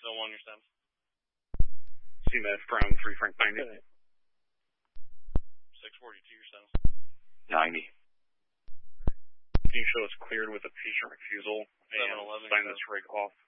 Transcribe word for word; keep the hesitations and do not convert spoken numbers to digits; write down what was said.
oh one, your stems. C M E D from three Frank ninety. six forty-two, your stems. ninety. Can you show us cleared with a patient refusal and sign this rig off?